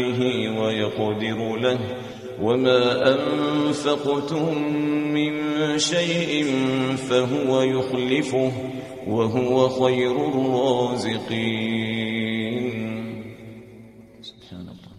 ويقدر له وما أنفقتم من شيء فهو يخلفه وهو خير الرازقين. سبحان الله.